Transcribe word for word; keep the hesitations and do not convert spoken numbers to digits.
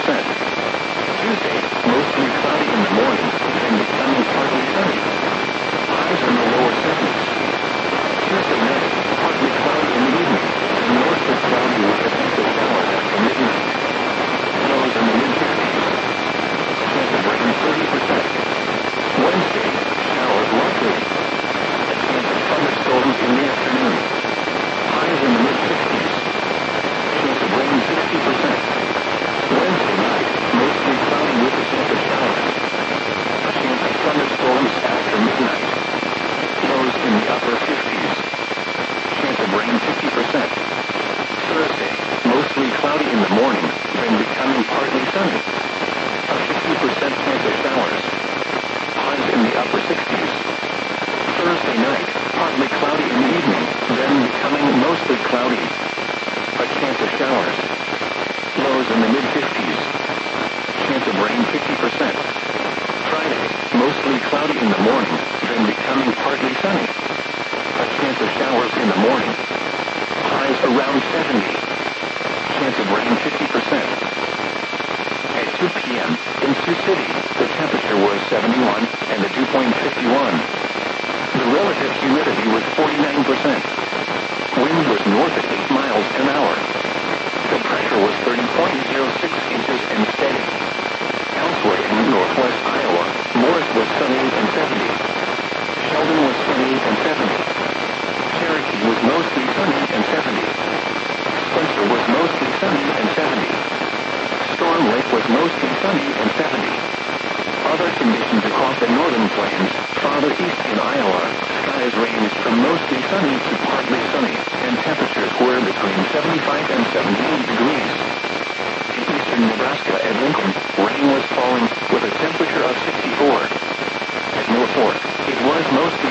percent. Tuesday, mostly cloudy in the morning, then becoming partly sunny. Highs in the lower seventies. Tuesday night, partly cloudy in the evening, and mostly cloudy with a chance of showers after midnight. Lows in the mid-fifties. Chance of rain thirty percent. Wednesday, showers likely. A chance of thunderstorms in the afternoon. Highs in the mid-sixties. Chance of rain sixty percent. Wednesday night, mostly cloudy with a chance of showers. A chance of thunderstorms after midnight. Lows in the upper fifties. Chance of rain fifty percent. Thursday, mostly cloudy in the morning, then becoming partly sunny. A fifty percent chance of showers. Highs in the upper sixties. Thursday night, partly cloudy in the evening, then becoming mostly cloudy. A chance of showers. Lows in the mid-fifties. Chance of rain fifty percent. Friday, mostly cloudy in the morning, then becoming partly sunny. A chance of showers in the morning. Highs around seventy. Chance of rain fifty percent. At two p.m., in Sioux City, the temperature was seventy-one, and the dew point fifty-one. The relative humidity was forty-nine percent. Wind was north at eight miles an hour. The pressure was thirty point zero six inches and steady. Elsewhere in northwest Iowa, Morris was sunny and seventy. Sheldon was sunny and seventy. Cherokee was mostly sunny and seventy. Spencer was mostly sunny and seventy. Storm Lake was mostly sunny and seventy. Other conditions across the northern plains, farther east in Iowa, skies ranged from mostly sunny to partly sunny, and temperatures were between seventy-five and seventy-eight degrees. In eastern Nebraska at Lincoln, rain was falling, with a temperature of sixty-four. At Mill Fork, it was mostly